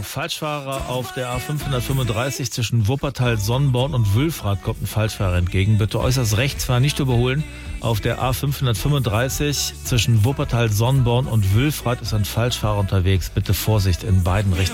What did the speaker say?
Falschfahrer auf der A535 zwischen Wuppertal, Sonnenborn und Wülfrath kommt ein Falschfahrer entgegen. Bitte äußerst rechts fahren, nicht überholen. Auf der A535 zwischen Wuppertal, Sonnenborn und Wülfrath ist ein Falschfahrer unterwegs. Bitte Vorsicht in beiden Richtungen.